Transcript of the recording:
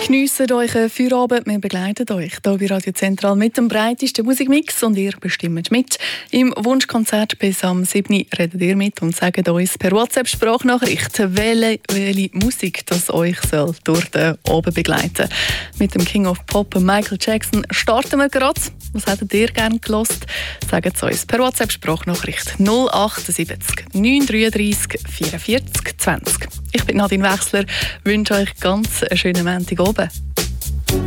Geniessen euch einen Feierabend. Wir begleiten euch hier bei Radio Zentral mit dem breitesten Musikmix und ihr bestimmt mit. Im Wunschkonzert bis am 7. redet ihr mit und sagt uns per WhatsApp-Sprachnachricht, welche Musik das euch soll durch den Abend begleiten. Mit dem King of Pop Michael Jackson starten wir gerade. Was hättet ihr gerne gehört? Sagt es uns per WhatsApp-Sprachnachricht 078 933 44 20. Ich bin Nadine Wechsler, wünsche euch ganz einen schönen Montagabend.